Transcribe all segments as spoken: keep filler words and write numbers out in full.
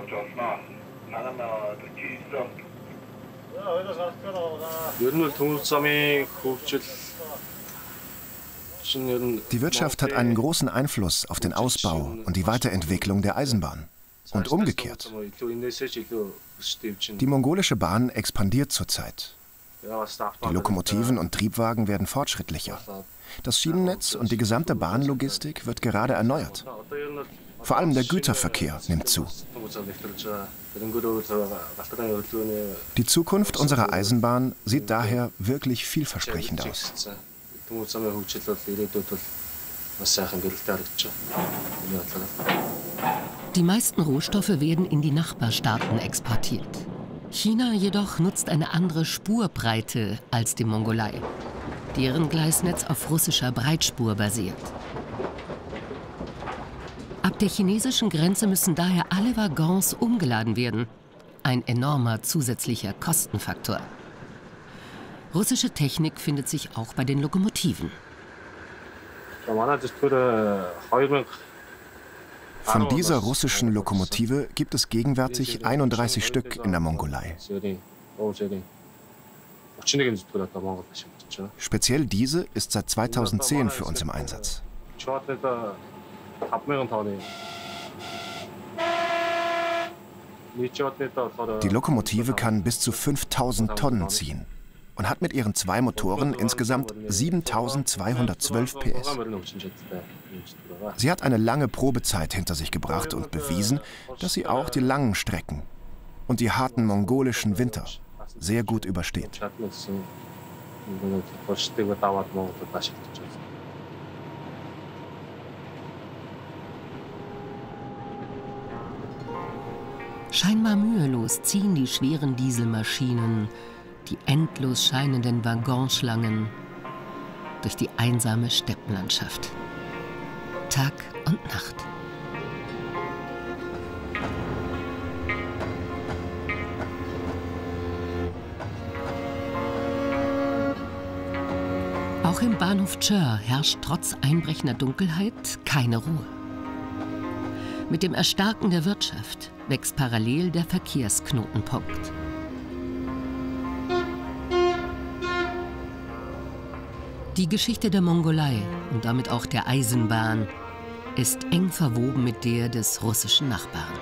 Die Wirtschaft hat einen großen Einfluss auf den Ausbau und die Weiterentwicklung der Eisenbahn. Und umgekehrt. Die mongolische Bahn expandiert zurzeit. Die Lokomotiven und Triebwagen werden fortschrittlicher. Das Schienennetz und die gesamte Bahnlogistik wird gerade erneuert. Vor allem der Güterverkehr nimmt zu. Die Zukunft unserer Eisenbahn sieht daher wirklich vielversprechend aus. Die meisten Rohstoffe werden in die Nachbarstaaten exportiert. China jedoch nutzt eine andere Spurbreite als die Mongolei, deren Gleisnetz auf russischer Breitspur basiert. Ab der chinesischen Grenze müssen daher alle Waggons umgeladen werden. Ein enormer zusätzlicher Kostenfaktor. Russische Technik findet sich auch bei den Lokomotiven. Von dieser russischen Lokomotive gibt es gegenwärtig einunddreißig Stück in der Mongolei. Speziell diese ist seit zweitausendzehn für uns im Einsatz. Die Lokomotive kann bis zu fünftausend Tonnen ziehen und hat mit ihren zwei Motoren insgesamt siebentausendzweihundertzwölf P S. Sie hat eine lange Probezeit hinter sich gebracht und bewiesen, dass sie auch die langen Strecken und die harten mongolischen Winter sehr gut übersteht. Scheinbar mühelos ziehen die schweren Dieselmaschinen, die endlos scheinenden Waggonschlangen durch die einsame Steppenlandschaft. Tag und Nacht. Auch im Bahnhof Chör herrscht trotz einbrechender Dunkelheit keine Ruhe. Mit dem Erstarken der Wirtschaft wächst parallel der Verkehrsknotenpunkt. Die Geschichte der Mongolei und damit auch der Eisenbahn ist eng verwoben mit der des russischen Nachbarn.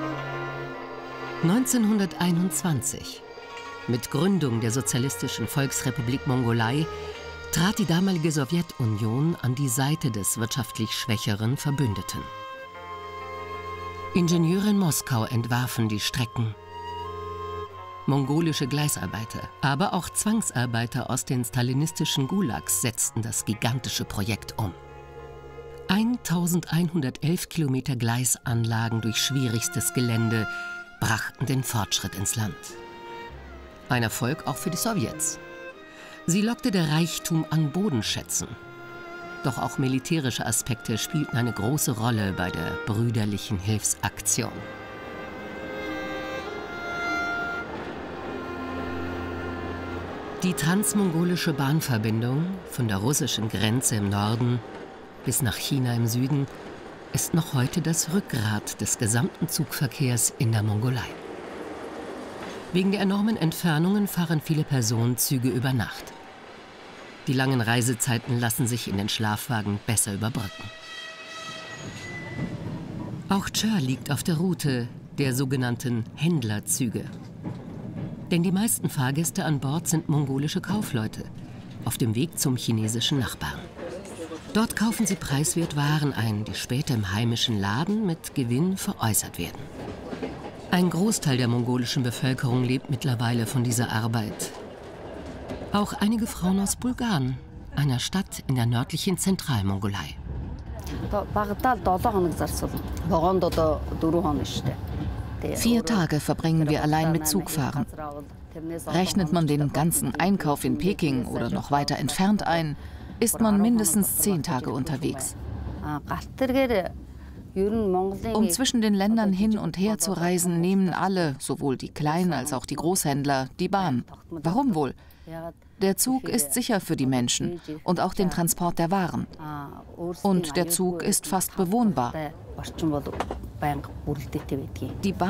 neunzehnhunderteinundzwanzig, mit Gründung der Sozialistischen Volksrepublik Mongolei, trat die damalige Sowjetunion an die Seite des wirtschaftlich schwächeren Verbündeten. Ingenieure in Moskau entwarfen die Strecken. Mongolische Gleisarbeiter, aber auch Zwangsarbeiter aus den stalinistischen Gulags setzten das gigantische Projekt um. eintausendeinhundertelf Kilometer Gleisanlagen durch schwierigstes Gelände brachten den Fortschritt ins Land. Ein Erfolg auch für die Sowjets. Sie lockte der Reichtum an Bodenschätzen. Doch auch militärische Aspekte spielten eine große Rolle bei der brüderlichen Hilfsaktion. Die transmongolische Bahnverbindung von der russischen Grenze im Norden bis nach China im Süden ist noch heute das Rückgrat des gesamten Zugverkehrs in der Mongolei. Wegen der enormen Entfernungen fahren viele Personenzüge über Nacht. Die langen Reisezeiten lassen sich in den Schlafwagen besser überbrücken. Auch Chör liegt auf der Route der sogenannten Händlerzüge. Denn die meisten Fahrgäste an Bord sind mongolische Kaufleute auf dem Weg zum chinesischen Nachbarn. Dort kaufen sie preiswert Waren ein, die später im heimischen Laden mit Gewinn veräußert werden. Ein Großteil der mongolischen Bevölkerung lebt mittlerweile von dieser Arbeit. Auch einige Frauen aus Bulgarien, einer Stadt in der nördlichen Zentralmongolei. Vier Tage verbringen wir allein mit Zugfahren. Rechnet man den ganzen Einkauf in Peking oder noch weiter entfernt ein, ist man mindestens zehn Tage unterwegs. Um zwischen den Ländern hin und her zu reisen, nehmen alle, sowohl die Klein- als auch die Großhändler, die Bahn. Warum wohl? Der Zug ist sicher für die Menschen und auch den Transport der Waren. Und der Zug ist fast bewohnbar. Die Bahn